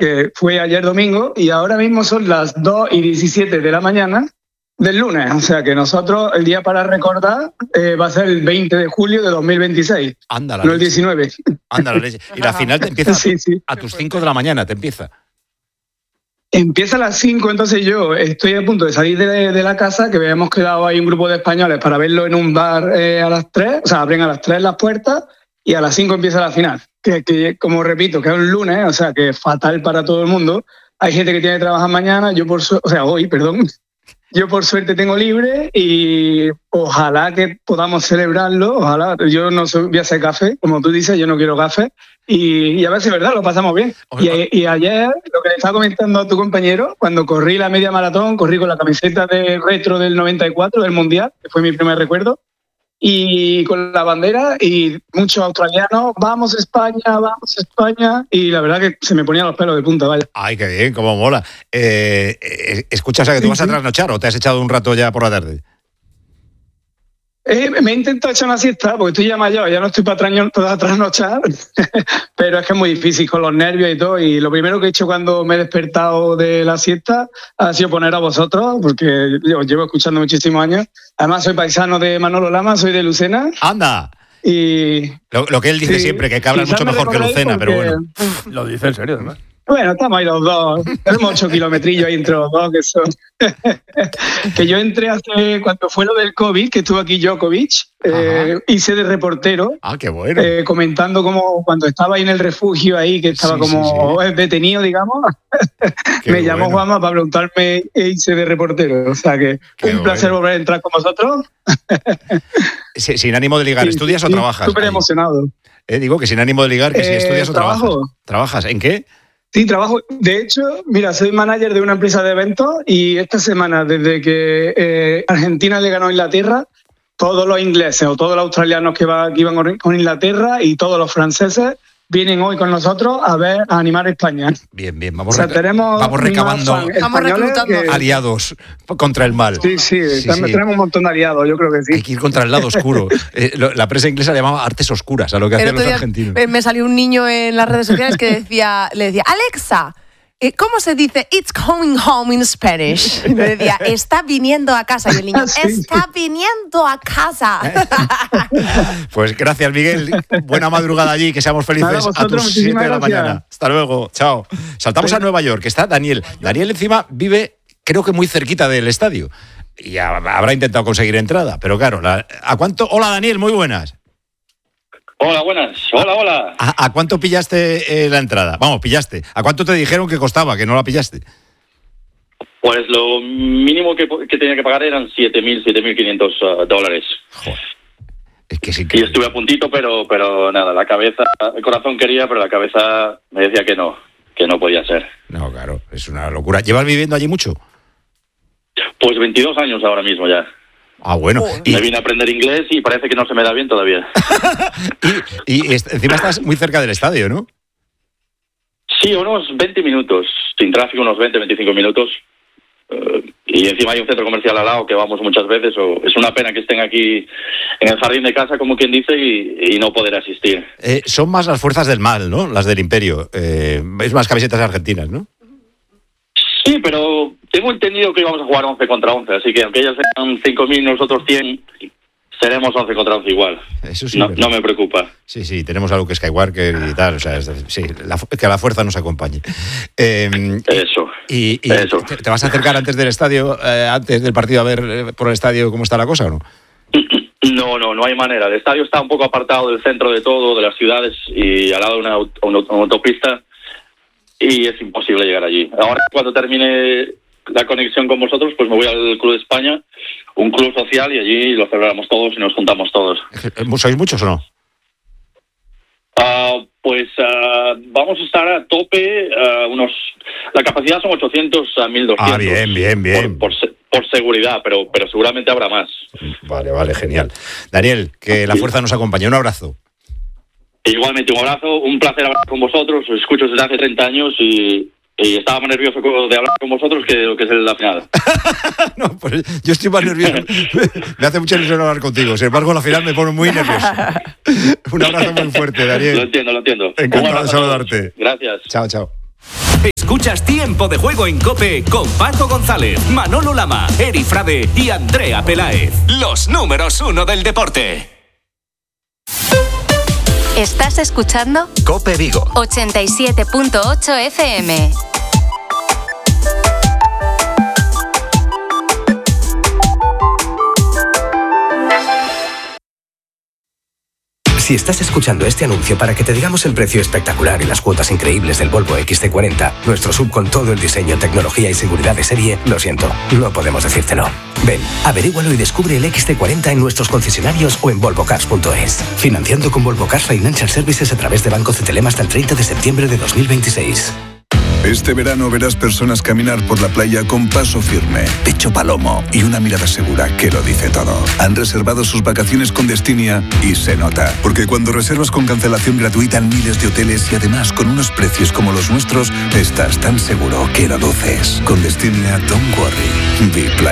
que fue ayer domingo, y ahora mismo son las 2:17 de la mañana del lunes. O sea que nosotros, el día para recordar va a ser el 20 de julio de 2026. Anda la no leche. el 19. Anda la leche. Y la final te empieza Sí. a tus 5 de la mañana, te empieza. Empieza a las 5, entonces yo estoy a punto de salir de la casa, que habíamos quedado ahí un grupo de españoles para verlo en un bar a las 3, o sea, abren a las 3 las puertas y a las 5 empieza la final. Que como repito, que es un lunes, o sea, que es fatal para todo el mundo. Hay gente que tiene que trabajar mañana, hoy, perdón. Yo por suerte tengo libre y ojalá que podamos celebrarlo, ojalá. Yo no voy a hacer café, como tú dices, yo no quiero café. Y a ver si es verdad, lo pasamos bien. Y ayer, lo que le estaba comentando a tu compañero, cuando corrí la media maratón, corrí con la camiseta de retro del 94, del Mundial, que fue mi primer recuerdo, y con la bandera, y muchos australianos, vamos España, y la verdad que se me ponían los pelos de punta, vaya. Ay, qué bien, cómo mola. Escuchas, ¿a que tú vas a trasnochar o te has echado un rato ya por la tarde? Me he intentado echar una siesta porque estoy ya mayor, ya no estoy para trasnochar, pero es que es muy difícil con los nervios y todo. Y lo primero que he hecho cuando me he despertado de la siesta ha sido poner a vosotros, porque os llevo escuchando muchísimos años. Además, soy paisano de Manolo Lama, soy de Lucena. ¡Anda! Y lo que él dice siempre, que habla mucho mejor que Lucena, pero bueno. Lo dice en serio, además. Bueno, estamos ahí los dos. Tenemos 8 kilometrillos ahí entre los dos, que son. Que yo entré cuando fue lo del COVID, que estuvo aquí Djokovic, hice de reportero. Ah, qué bueno. Comentando como cuando estaba ahí en el refugio, ahí, que estaba detenido, digamos. Me llamó Juanma para preguntarme e hice de reportero. O sea que un placer volver a entrar con vosotros. Sin ánimo de ligar, ¿estudias o trabajas? Súper emocionado. Digo que sin ánimo de ligar, que si estudias o trabajas. ¿Trabajas? ¿En qué? Sí, trabajo. De hecho, mira, soy manager de una empresa de eventos y esta semana, desde que Argentina le ganó a Inglaterra, todos los ingleses o todos los australianos que iban con Inglaterra y todos los franceses vienen hoy con nosotros a animar a España. Bien, vamos recabando aliados contra el mal. Sí, tenemos un montón de aliados, yo creo que sí. Hay que ir contra el lado oscuro. La prensa inglesa le llamaba artes oscuras a lo que hacían los argentinos. Me salió un niño en las redes sociales que le decía, Alexa, ¿cómo se dice it's coming home in Spanish? Y me decía, está viniendo a casa. Y el niño, está viniendo a casa. Pues gracias, Miguel. Buena madrugada allí, que seamos felices a tus 7 de la mañana. Hasta luego, chao. Saltamos a Nueva York, que está Daniel. Daniel encima vive, creo que muy cerquita del estadio. Y habrá intentado conseguir entrada, pero claro, ¿a cuánto? Hola, Daniel, muy buenas. Hola, buenas. Hola. ¿A cuánto pillaste la entrada? Vamos, pillaste. ¿A cuánto te dijeron que costaba, que no la pillaste? Pues lo mínimo que tenía que pagar eran $7,500. Joder. Es que sí que... Y estuve a puntito, pero nada, la cabeza, el corazón quería, pero la cabeza me decía que no podía ser. No, claro, es una locura. ¿Llevas viviendo allí mucho? Pues 22 años ahora mismo ya. Ah, bueno. Me vine a aprender inglés y parece que no se me da bien todavía. y encima estás muy cerca del estadio, ¿no? Sí, unos 20 minutos. Sin tráfico, unos 20-25 minutos. Y encima hay un centro comercial al lado que vamos muchas veces. Es una pena que estén aquí en el jardín de casa, como quien dice, y no poder asistir. Son más las fuerzas del mal, ¿no? Las del imperio. Es más camisetas argentinas, ¿no? Sí, pero tengo entendido que íbamos a jugar 11 contra 11, así que aunque ellas sean 5.000, nosotros 100, seremos 11 contra 11 igual. Eso sí. No me preocupa. Sí, tenemos a Luke Skywalker y tal, o sea, que la fuerza nos acompañe. Eso. ¿Y te vas a acercar antes del estadio, antes del partido, a ver por el estadio cómo está la cosa o no? No hay manera. El estadio está un poco apartado del centro de todo, de las ciudades, y al lado de una autopista. Y es imposible llegar allí. Ahora, cuando termine la conexión con vosotros, pues me voy al Club de España, un club social, y allí lo celebramos todos y nos juntamos todos. ¿Sois muchos o no? Vamos a estar a tope, la capacidad son 800 a 1.200. Ah, bien. Por seguridad, pero seguramente habrá más. Vale, genial. Daniel, que la fuerza nos acompañe. Un abrazo. Igualmente, un abrazo, un placer hablar con vosotros. Os escucho desde hace 30 años y estaba más nervioso de hablar con vosotros que lo que es la final. No, pues yo estoy más nervioso. Me hace mucha ilusión hablar contigo. Sin embargo, la final me pone muy nervioso. Un abrazo muy fuerte, Daniel. Lo entiendo. Encantado de saludarte. Gracias. Chao. Escuchas Tiempo de Juego en COPE con Paco González, Manolo Lama, Eri Frade y Andrea Peláez. Los números 1 del deporte. ¿Estás escuchando? COPE Vigo 87.8 FM. Si estás escuchando este anuncio para que te digamos el precio espectacular y las cuotas increíbles del Volvo XC40, nuestro SUV con todo el diseño, tecnología y seguridad de serie, lo siento, no podemos decírtelo. Ven, averígualo y descubre el XC40 en nuestros concesionarios o en volvocars.es. Financiando con Volvo Cars Financial Services a través de Banco CTLM hasta el 30 de septiembre de 2026. Este verano verás personas caminar por la playa con paso firme, pecho palomo y una mirada segura que lo dice todo. Han reservado sus vacaciones con Destinia y se nota. Porque cuando reservas con cancelación gratuita en miles de hoteles y además con unos precios como los nuestros, estás tan seguro que lo luces. Con Destinia, don't worry. Be Playa.